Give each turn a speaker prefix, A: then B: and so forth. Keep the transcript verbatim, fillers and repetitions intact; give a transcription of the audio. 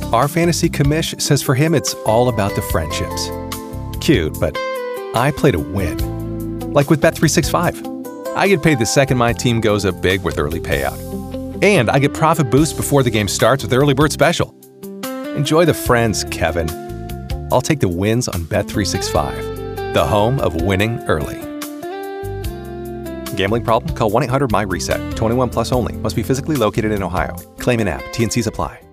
A: Our fantasy commish says for him it's all about the friendships. Cute, but I play to win. Like with Bet three sixty-five. I get paid the second my team goes up big with early payout. And I get profit boost before the game starts with Early Bird Special. Enjoy the friends, Kevin. I'll take the wins on Bet three sixty-five, the home of winning early. Gambling problem? Call one eight hundred M Y RESET. twenty-one plus only. Must be physically located in Ohio. Claim in app. T N Cs apply.